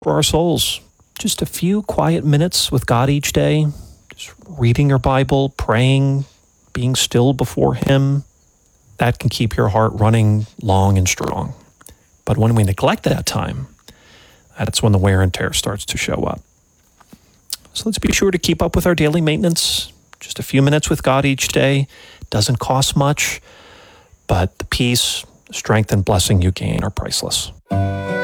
For our souls, just a few quiet minutes with God each day, just reading your Bible, praying, being still before Him, that can keep your heart running long and strong. But when we neglect that time, that's when the wear and tear starts to show up. So let's be sure to keep up with our daily maintenance. Just a few minutes with God each day. Doesn't cost much, but the peace, strength, and blessing you gain are priceless.